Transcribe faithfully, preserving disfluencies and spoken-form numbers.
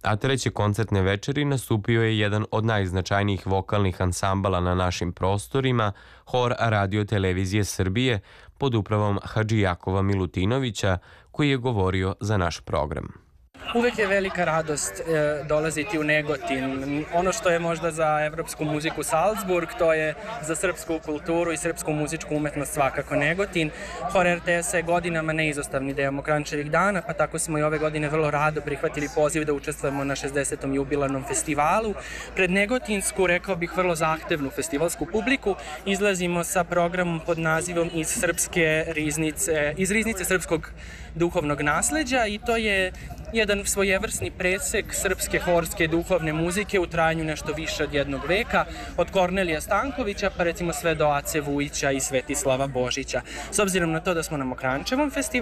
a treće koncertne večeri nastupio je jedan od najznačajnijih vokalnih ansambala na našim prostorima, hor Radio Televizije Srbije pod upravom Hadži Jakova Milutinovića, koji je govorio za naš program. Uvek je velika radost e, dolaziti u Negotin. Ono što je možda za evropsku muziku Salzburg, to je za srpsku kulturu i srpsku muzičku umetnost svakako Negotin. Hor er te es je godinama neizostavni deo Mokranjčevih dana, pa tako smo i ove godine vrlo rado prihvatili poziv da učestvujemo na šezdesetom jubilarnom festivalu. Pred Negotinsku, rekao bih, vrlo zahtevnu festivalsku publiku izlazimo sa programom pod nazivom iz srpske riznice, iz riznice srpskog duhovnog nasleđa, i to je jedan svojevrsni presek srpske horske duhovne muzike u trajanju nešto više od jednog veka, od Kornelija Stankovića pa recimo sve do Ace Vujića i Svetislava Božića. S obzirom na to da smo na Mokranjčevom festivalu,